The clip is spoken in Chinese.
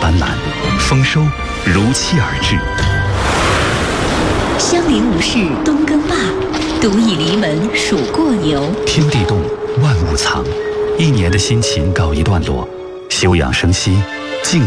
斑斓，丰收如期而至。 香菱武士冬耕罢，独倚篱门数过牛。 天地动，万物藏，一年的辛勤告一段落，休养生息，